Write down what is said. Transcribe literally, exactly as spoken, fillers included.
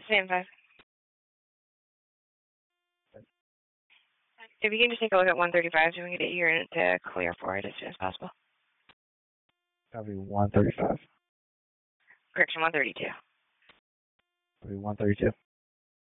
Same five. If you can just take a look at one thirty-five so we can get your unit to clear for it as soon as possible. Copy one thirty-five. Correction, one thirty-two. Copy one thirty-two.